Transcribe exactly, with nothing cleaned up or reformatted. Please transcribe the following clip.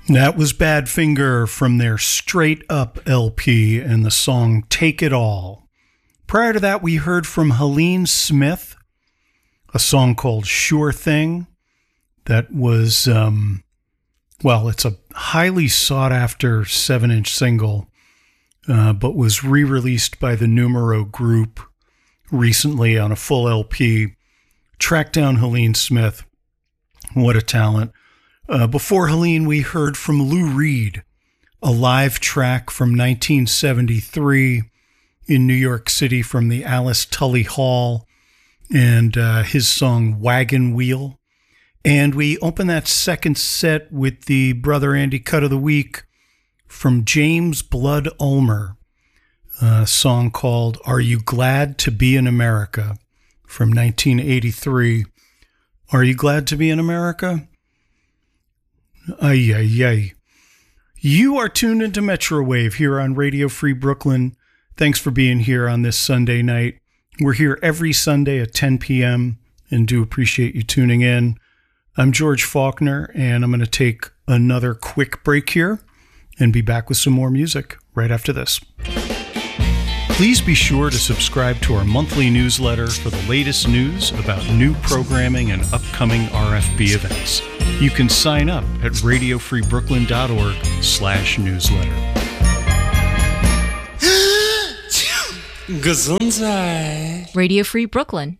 That was Badfinger from their Straight Up L P and the song Take It All. Prior to that, we heard from Helene Smith, a song called Sure Thing. That was, um, well, it's a highly sought-after seven-inch single, uh, but was re-released by the Numero Group recently on a full L P. Track down Helene Smith. What a talent. Uh, before Helene, we heard from Lou Reed, a live track from nineteen seventy-three in New York City from the Alice Tully Hall, and uh, his song Wagon Wheel. And we open that second set with the Brother Andy Cut of the Week from James Blood Ulmer, a song called Are You Glad to Be in America from nineteen eighty-three. Are you glad to be in America? Ay, ay, ay. You are tuned into Metro Wave here on Radio Free Brooklyn. Thanks for being here on this Sunday night. We're here every Sunday at ten p.m. and do appreciate you tuning in. I'm George Faulkner, and I'm going to take another quick break here and be back with some more music right after this. Please be sure to subscribe to our monthly newsletter for the latest news about new programming and upcoming R F B events. You can sign up at radio free brooklyn dot org slash newsletter. Gesundheit. Radio Free Brooklyn.